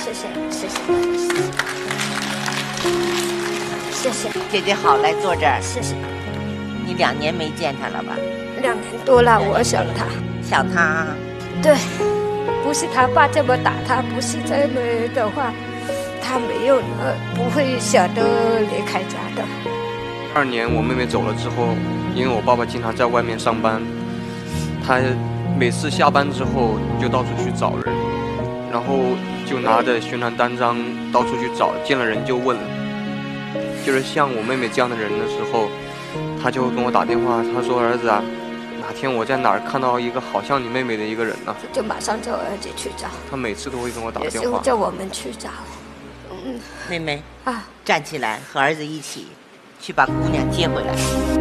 谢谢，谢谢，谢谢。 姐姐好，来坐这儿。 谢谢。 你2年没见他了吧 2年多了，我想他。 想他啊？ 对，不是他爸这么打他，不是这么的话，他没有不会舍得离开家的。 2年我妹妹走了之后，因为我爸爸经常在外面上班，他每次下班之后就到处去找人，然后就拿着宣传单张到处去找，见了人就问。就是像我妹妹这样的人的时候，他就会跟我打电话，他说：“儿子啊，哪天我在哪儿看到一个好像你妹妹的一个人呢？” 就马上叫儿子去找。 他每次都会跟我打有电话， 时候叫我们去找。 妹妹啊， 站起来，和儿子一起去把姑娘接回来。